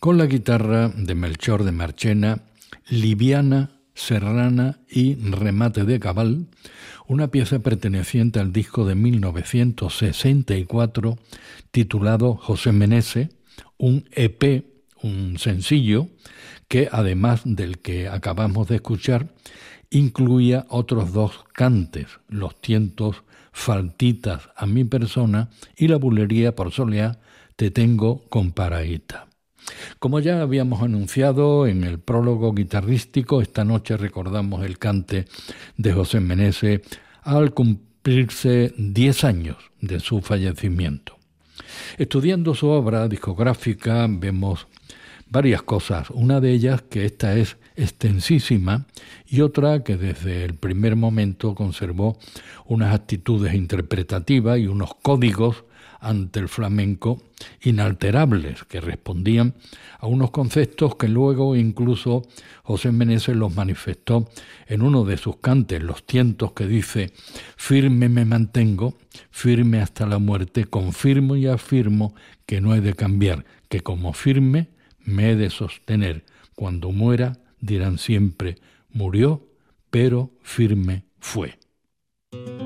con la guitarra de Melchor de Marchena, liviana, serrana y remate de cabal, una pieza perteneciente al disco de 1964 titulado José Menese, un EP, un sencillo, que además del que acabamos de escuchar, incluía otros dos cantes, los tientos Faltitas a mi persona y la bulería por soleá Te tengo con paraíta. Como ya habíamos anunciado en el prólogo guitarrístico, esta noche recordamos el cante de José Menese al cumplirse 10 años de su fallecimiento. Estudiando su obra discográfica vemos varias cosas, una de ellas que esta es extensísima y otra que desde el primer momento conservó unas actitudes interpretativas y unos códigos ante el flamenco inalterables que respondían a unos conceptos que luego incluso José Menese los manifestó en uno de sus cantes, Los tientos, que dice: firme me mantengo, firme hasta la muerte, confirmo y afirmo que no he de cambiar, que como firme me he de sostener, cuando muera dirán siempre, murió, pero firme fue.